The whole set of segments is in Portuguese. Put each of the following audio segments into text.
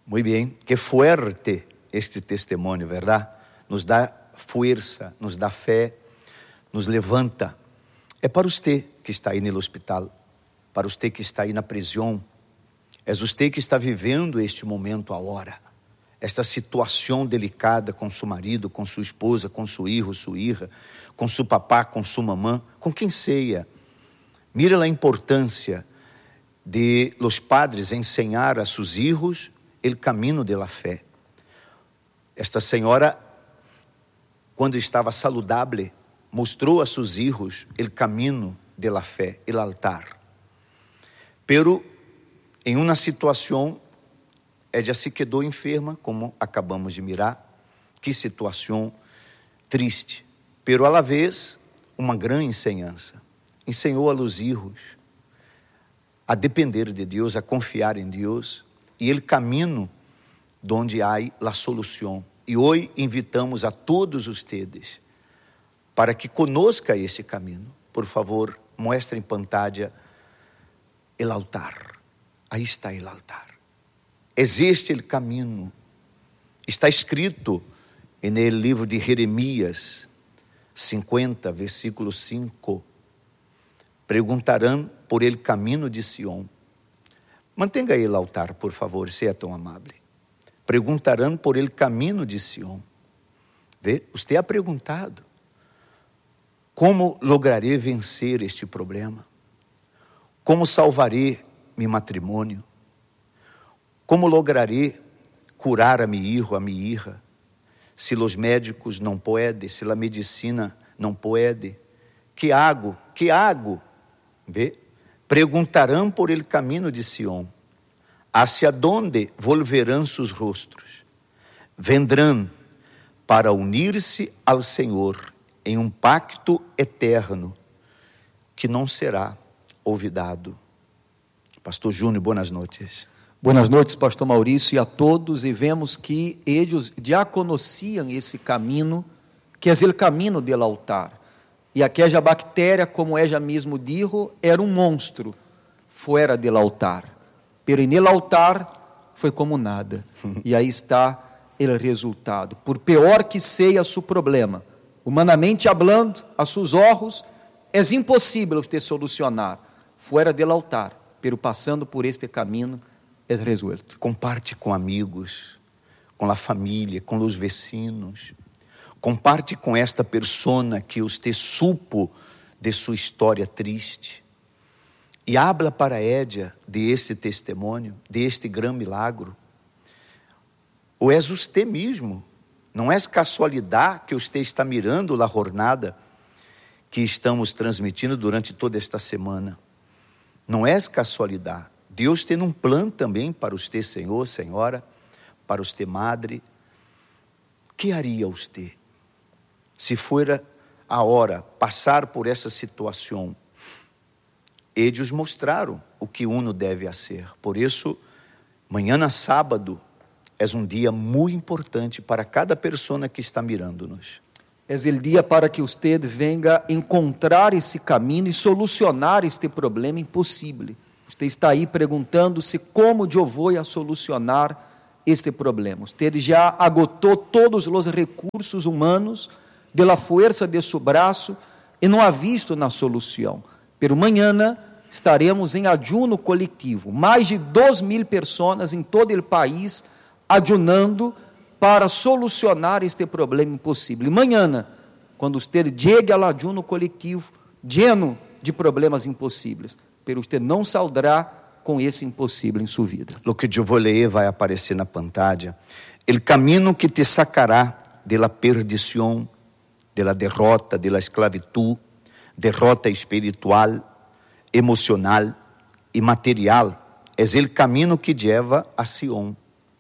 Muy bien, qué fuerte este testemunho, ¿verdad? Nos dá força, nos dá fé, nos levanta. É para você que está aí no hospital, para você que está aí na prisão, é você que está vivendo este momento agora, esta situação delicada com seu marido, com sua esposa, com seu filho, sua hija, com seu papá, com sua mamã, com quem seja. Mira a importância de los padres ensinar a seus filhos o caminho da fé. Esta senhora, quando estava saludável, mostrou a seus filhos o caminho da fé, o altar. Pero, em uma situação, ela se quedou enferma, como acabamos de mirar. Que situação triste. Pero, a la vez, uma grande enseñança. Ensinou a los filhos a depender de Deus, a confiar em Deus, e o caminho donde há a solução. E hoje invitamos a todos vocês para que conozca esse caminho. Por favor, mostre em pantalla o altar. Aí está o altar. Existe o caminho. Está escrito no livro de Jeremias 50, versículo 5. Perguntarão por el caminho de Sião. Mantenha aí o altar, por favor, se é tão amável. Perguntarão por el caminho de Sião. Vê, você ha perguntado: como lograrei vencer este problema? Como salvarei meu matrimônio? Como lograrei curar a meu filho, a minha hija? Se os médicos não podem, se a medicina não pode, que hago? Que hago? Vê? Perguntarão por el caminho de Sião. Hacia donde volverão seus rostros? Vendrão para unir-se ao Senhor em um pacto eterno que não será olvidado. Pastor Júnior, boas noites. Boas noites, pastor Maurício, e a todos, e vemos que eles já conheciam esse caminho, que é o caminho do altar. E aquela bactéria, como ella mesmo dijo, era um monstro fora do altar. Pero no altar foi como nada. E aí está o resultado. Por pior que seja seu problema, humanamente hablando, a seus olhos, é impossível de solucionar fora do altar. Pero passando por este caminho, é resuelto. Comparte com amigos, com a família, com os vecinos. Comparte com esta persona que você supo de sua história triste. E habla para ella de este testemunho, de este grande milagro. Ou és você mesmo? Não é casualidade que você está mirando a jornada que estamos transmitindo durante toda esta semana. Não é casualidade. Deus tem um plano também para você, senhor, senhora, para você, madre. Que haria você se fora a hora passar por essa situação? Eles mostraram o que uno deve fazer. Por isso, amanhã sábado é um dia muito importante para cada pessoa que está mirando-nos. É o dia para que você venha encontrar esse caminho e solucionar este problema impossível. Você está aí perguntando-se como eu vou a solucionar este problema. Você já agotou todos os recursos humanos de la força de seu braço e não ha visto na solução. Pero amanhã estaremos em ajuno coletivo. Mais de 2.000 pessoas em todo o país ajunando para solucionar este problema impossível. E amanhã, quando você chegue ao ajuno coletivo, lleno de problemas impossíveis, pero você não saldrá com esse impossível em sua vida. O que eu vou ler vai aparecer na pantalla. El caminho que te sacará de la perdição, de la derrota, de la esclavitud, derrota espiritual, emocional e material, é o caminho que leva a Sião.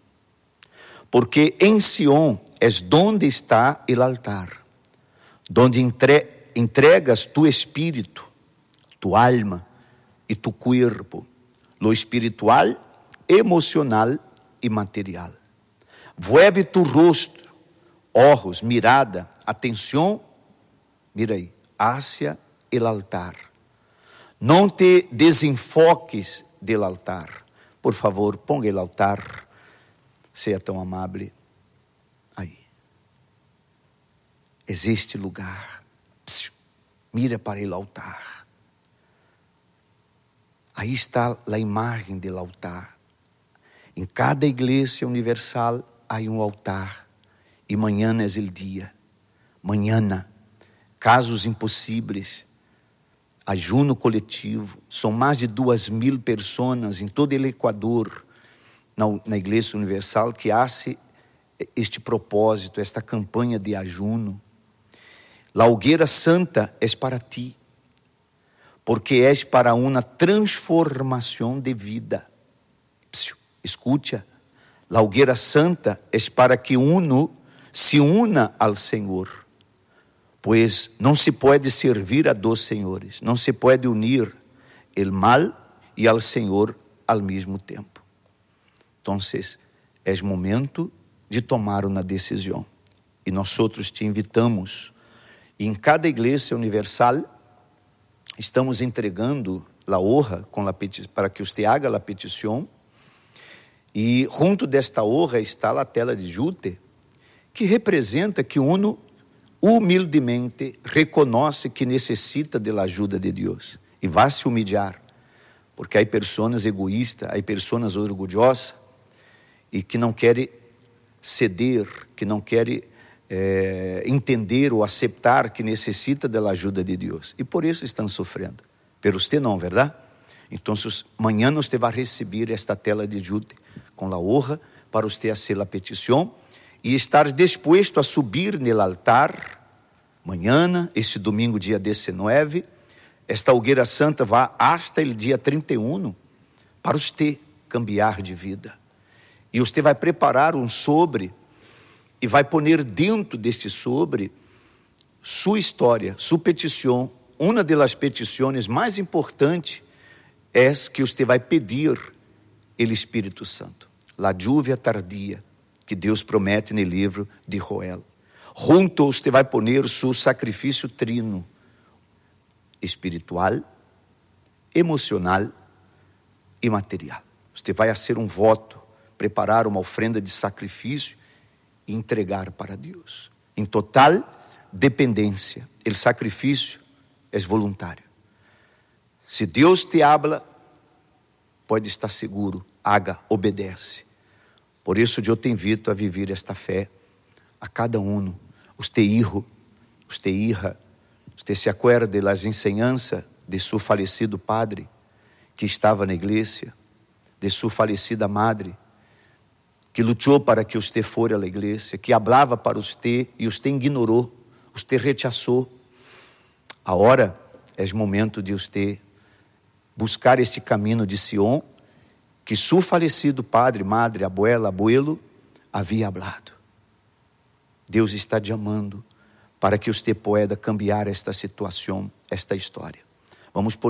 Porque em Sião é donde está o altar, donde entregas tu espírito, tu alma e tu cuerpo, lo espiritual, emocional e material. Vuelve tu rostro, ojos, mirada, atenção, mira aí, hacia el altar. Não te desenfoques del altar. Por favor, ponga el altar seja tão amável. Aí. Existe lugar. Psiu, mira para o altar. Aí está a imagem do altar. Em cada igreja universal há um altar. E amanhã é o dia. Amanhã, casos impossíveis, ajuno coletivo. São mais de 2.000 pessoas em todo o Equador, na Igreja Universal, que fazem este propósito, esta campanha de ajuno. A hogueira santa é para ti, porque é para uma transformação de vida. Escucha, a hogueira santa é para que uno se una ao Senhor, pois não se pode servir a dois senhores, não se pode unir o mal e ao Senhor ao mesmo tempo. Então, é momento de tomar uma decisão, e nós outros te invitamos. E em cada igreja universal, estamos entregando a honra para que você haga a petição. E junto desta honra está a tela de jute, que representa que uno humildemente reconhece que necessita da ajuda de Deus. E vai se humilhar, porque há pessoas egoístas, há pessoas orgulhosas, e que não querem ceder, que não querem entender ou aceitar que necessita da ajuda de Deus, e por isso estão sofrendo. Pero você não, verdade? Então, amanhã você vai receber esta tela de jute com a honra para você fazer a petição e estar disposto a subir no altar. Amanhã, este domingo, dia 19, esta hogueira santa vai até o dia 31 para você cambiar de vida. E você vai preparar um sobre e vai pôr dentro deste sobre sua história, sua petição. Uma das petições mais importantes é que você vai pedir o Espírito Santo, a lluvia tardia, que Deus promete no livro de Joel. Junto você vai pôr seu sacrifício trino, espiritual, emocional e material. Você vai fazer um voto, preparar uma ofrenda de sacrifício e entregar para Deus, em total dependência. O sacrifício é voluntário. Se Deus te habla, pode estar seguro, haga, obedece. Por isso eu te invito a viver esta fé a cada um. Você hijo, você hija, você se acuerda das enseñanças de seu falecido padre que estava na igreja, de sua falecida madre que lutou para que você fosse à igreja, que falava para você e você ignorou, você rechaçou. Agora é momento de você buscar este caminho de Sião que seu falecido padre, madre, abuela, abuelo havia falado. Deus está te amando para que você possa cambiar esta situação, esta história. Vamos pôr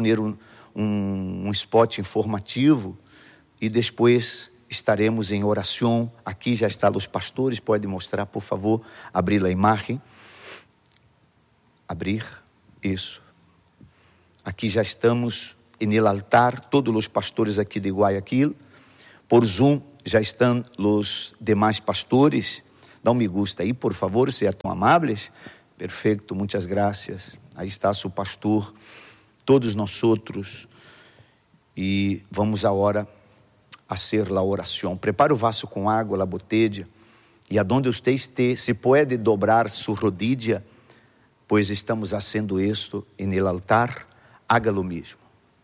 um spot informativo e depois estaremos em oração. Aqui já estão os pastores, pode mostrar, por favor, abrir a imagem. Abrir, isso. Aqui já estamos no altar, todos os pastores aqui de Guayaquil. Por Zoom já estão os demais pastores. Dá um me gusta aí, por favor, sejam tão amáveis. Perfeito, muitas graças. Aí está seu pastor, todos nós outros. E vamos agora a ser a oração. Prepara o vaso com água, a botella, e aonde você esteja, se pode dobrar sua rodilha, pois estamos fazendo isto no altar, hágalo mesmo.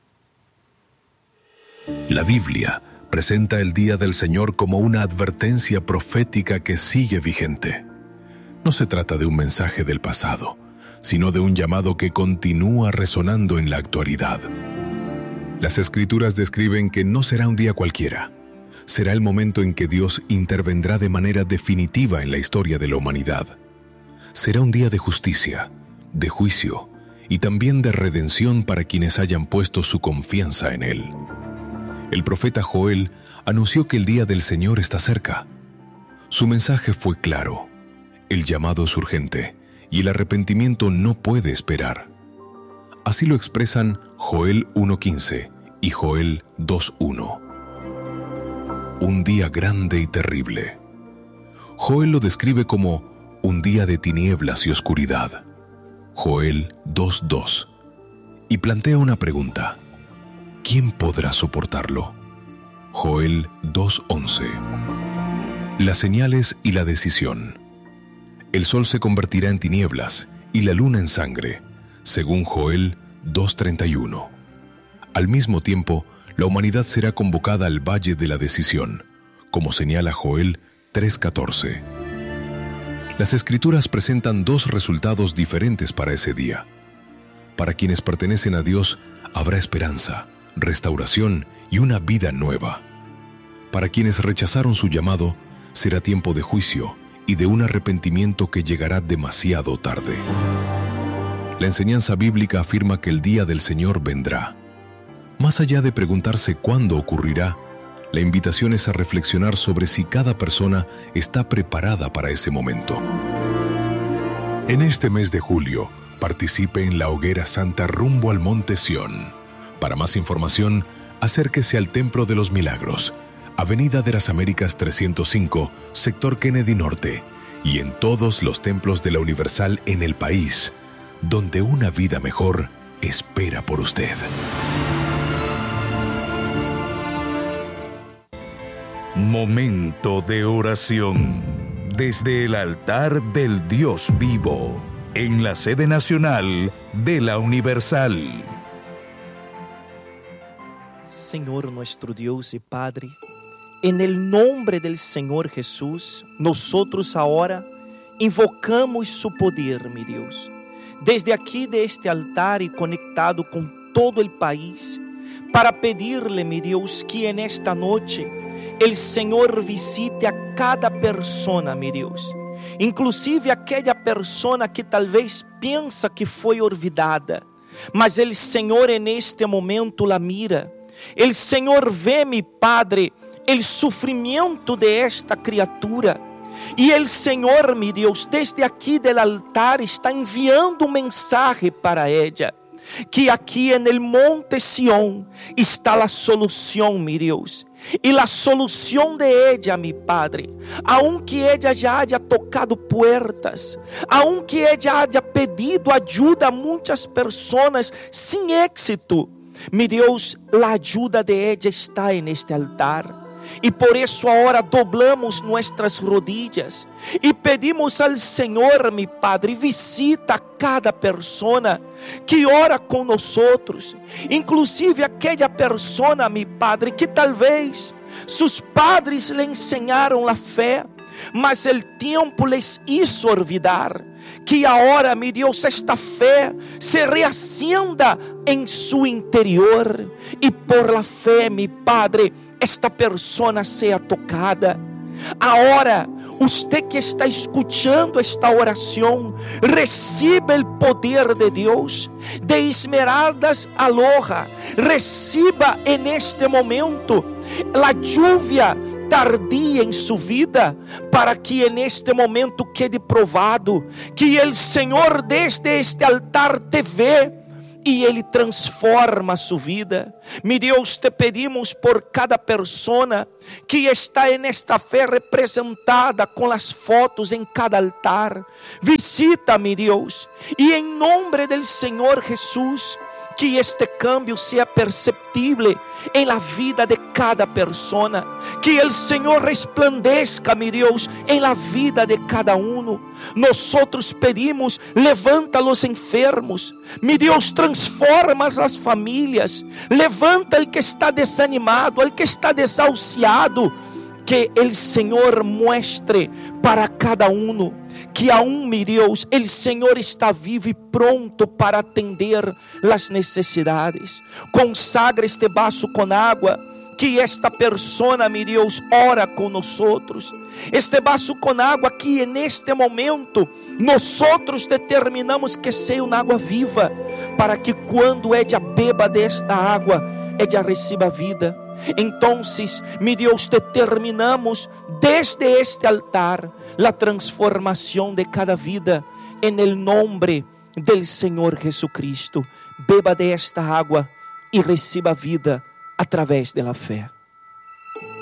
La Biblia presenta el Día del Señor como una advertencia profética que sigue vigente. No se trata de un mensaje del pasado, sino de un llamado que continúa resonando en la actualidad. Las Escrituras describen que no será un día cualquiera. Será el momento en que Dios intervendrá de manera definitiva en la historia de la humanidad. Será un día de justicia, de juicio y también de redención para quienes hayan puesto su confianza en Él. El profeta Joel anunció que el día del Señor está cerca. Su mensaje fue claro. El llamado es urgente y el arrepentimiento no puede esperar. Así lo expresan Joel 1:15 y Joel 2:1. un día grande y terrible. Joel lo describe como un día de tinieblas y oscuridad. Joel 2:2. Y plantea una pregunta: ¿quién podrá soportarlo? Joel 2:11. Las señales y la decisión. El sol se convertirá en tinieblas y la luna en sangre, según Joel 2:31. Al mismo tiempo, la humanidad será convocada al Valle de la Decisión, como señala Joel 3:14. Las Escrituras presentan dos resultados diferentes para ese día. Para quienes pertenecen a Dios, habrá esperanza, restauración y una vida nueva. Para quienes rechazaron su llamado, será tiempo de juicio y de un arrepentimiento que llegará demasiado tarde. La enseñanza bíblica afirma que el día del Señor vendrá. Más allá de preguntarse cuándo ocurrirá, la invitación es a reflexionar sobre si cada persona está preparada para ese momento. En este mes de julio, participe en la Hoguera Santa rumbo al Monte Sión. Para más información, acérquese al Templo de los Milagros, Avenida de las Américas 305, Sector Kennedy Norte, y en todos los templos de la Universal en el país, donde una vida mejor espera por usted. Momento de oración desde el altar del Dios vivo en la sede nacional de la Universal. Señor nuestro Dios y Padre, en el nombre del Señor Jesús, nosotros ahora invocamos su poder, mi Dios. Desde aquí de este altar y conectado con todo el país, para pedirle, mi Dios, que en esta noche el Señor visite a cada persona, mi Dios. Inclusive aquela persona que talvez pensa que foi olvidada, mas el Senhor en este momento la mira. El Senhor vê, mi Padre, el sufrimiento de esta criatura. E el Senhor, mi Deus, desde aqui del altar está enviando mensaje para ella. Que aqui en el Monte Sión está la solución, mi Deus. E a solução de ella, mi Padre, aunque ella já haya tocado puertas, aunque ella haya pedido ajuda a muitas pessoas sem éxito, mi Deus, a ajuda de ella está en este altar. E por isso agora doblamos nossas rodillas e pedimos ao Senhor, mi Padre, visita a cada persona que ora com nós, inclusive aquela persona, mi Padre, que talvez seus padres lhe ensinaram a fé, mas o tempo les hizo olvidar. Que agora, mi Deus, esta fé se reacenda em seu interior e por la fé, mi Padre, esta persona seja tocada. Agora, você que está escutando esta oração, receba o poder de Deus, de esmeraldas aloha, receba en este momento a lluvia tardia em sua vida, para que en este momento quede provado que o Senhor desde este altar te vê e Ele transforma a sua vida. Mi Deus, te pedimos por cada persona que está en esta fé representada com as fotos em cada altar. Visita, mi Deus, e em nome do Senhor Jesus, que este cambio seja perceptível em la vida de cada persona, que o Senhor resplandeça, mi Deus, em la vida de cada uno. Nosotros pedimos, levanta los enfermos, mi Deus, transforma as famílias, levanta el que está desanimado, el que está desahuciado, que o Senhor muestre para cada uno que aún, mi Deus, o Senhor está vivo e pronto para atender as necessidades. Consagra este vaso com água, que esta persona, mi Deus, ora com nós. Este vaso com água que neste momento nós determinamos que seja uma água viva, para que quando ella beba desta água, ella receba vida. Então, mi Deus, determinamos desde este altar a transformação de cada vida, en el nombre del Senhor Jesucristo. Beba desta água e receba vida através da fé.